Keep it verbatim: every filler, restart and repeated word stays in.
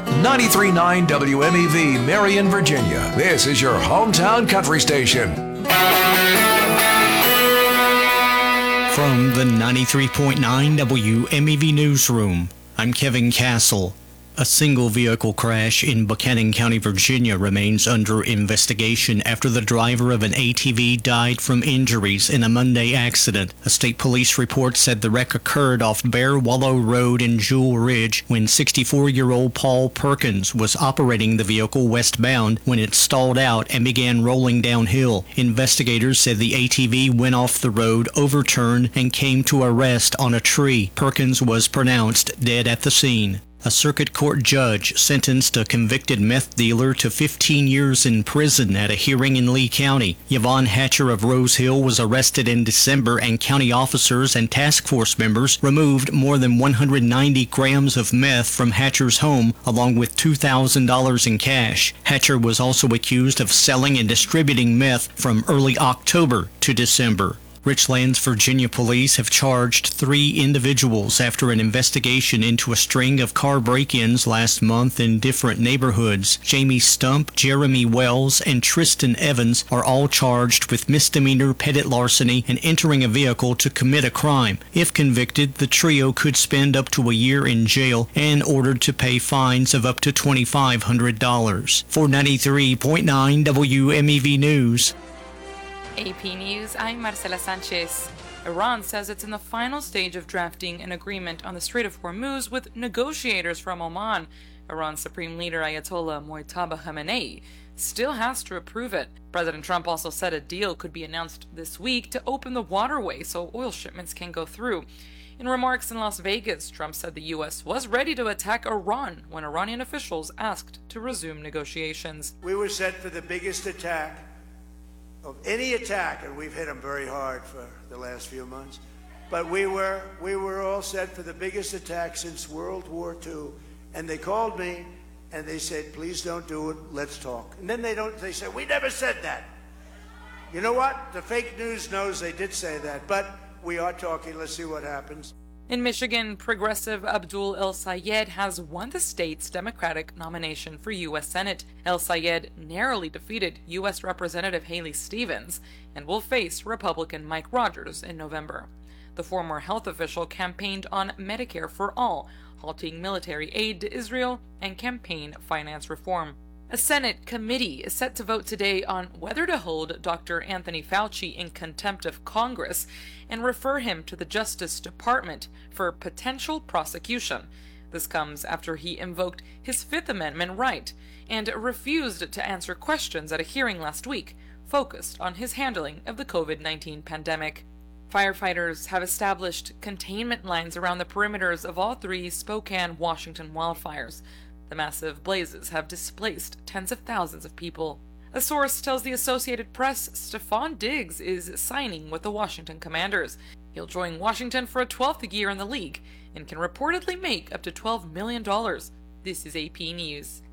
ninety-three point nine W M E V, Marion, Virginia. This is your hometown country station. From the ninety-three point nine W M E V Newsroom, I'm Kevin Castle. A single vehicle crash in Buchanan County, Virginia remains under investigation after the driver of an A T V died from injuries in a Monday accident. A state police report said the wreck occurred off Bear Wallow Road in Jewel Ridge when sixty-four-year-old Paul Perkins was operating the vehicle westbound when it stalled out and began rolling downhill. Investigators said the A T V went off the road, overturned, and came to a rest on a tree. Perkins was pronounced dead at the scene. A circuit court judge sentenced a convicted meth dealer to fifteen years in prison at a hearing in Lee County. Yvonne Hatcher of Rose Hill was arrested in December, and county officers and task force members removed more than one hundred ninety grams of meth from Hatcher's home, along with two thousand dollars in cash. Hatcher was also accused of selling and distributing meth from early October to December. Richlands, Virginia police have charged three individuals after an investigation into a string of car break-ins last month in different neighborhoods. Jamie Stump, Jeremy Wells, and Tristan Evans are all charged with misdemeanor petty larceny and entering a vehicle to commit a crime. If convicted, the trio could spend up to a year in jail and ordered to pay fines of up to twenty-five hundred dollars. For ninety-three point nine W M E V News, A P News, I'm Marcela Sanchez. Iran says it's in the final stage of drafting an agreement on the Strait of Hormuz with negotiators from Oman. Iran's Supreme Leader Ayatollah Mojtaba Khamenei still has to approve it. President Trump also said a deal could be announced this week to open the waterway so oil shipments can go through. In remarks in Las Vegas, Trump said the U S was ready to attack Iran when Iranian officials asked to resume negotiations. We were set for the biggest attack of any attack, and we've hit them very hard for the last few months, but we were we were all set for the biggest attack since World War Two, and they called me and they said, please don't do it, let's talk. And then they don't they said, we never said that. You know what, the fake news knows they did say that, but we are talking. Let's see what happens. In Michigan, progressive Abdul El-Sayed has won the state's Democratic nomination for U S Senate. El-Sayed narrowly defeated U S Representative Haley Stevens and will face Republican Mike Rogers in November. The former health official campaigned on Medicare for All, halting military aid to Israel, and campaign finance reform. A Senate committee is set to vote today on whether to hold Doctor Anthony Fauci in contempt of Congress and refer him to the Justice Department for potential prosecution. This comes after he invoked his Fifth Amendment right and refused to answer questions at a hearing last week focused on his handling of the COVID nineteen pandemic. Firefighters have established containment lines around the perimeters of all three Spokane, Washington wildfires. The massive blazes have displaced tens of thousands of people. A source tells the Associated Press Stephon Diggs is signing with the Washington Commanders. He'll join Washington for a twelfth year in the league and can reportedly make up to twelve million dollars. This is A P News.